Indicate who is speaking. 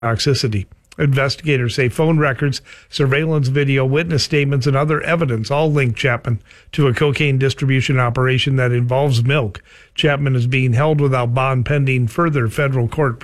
Speaker 1: toxicity. Investigators say phone records, surveillance video, witness statements, and other evidence all link Chapman to a cocaine distribution operation that involves milk. Chapman is being held without bond pending further federal court